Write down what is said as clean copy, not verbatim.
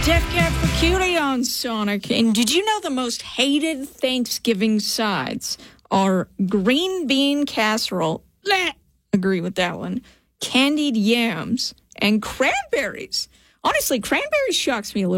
Def Cab for Cutie on Sonic. And did you know the most hated Thanksgiving sides are green bean casserole? Agree with that one. Candied yams and cranberries. Honestly, cranberries shocks me a little.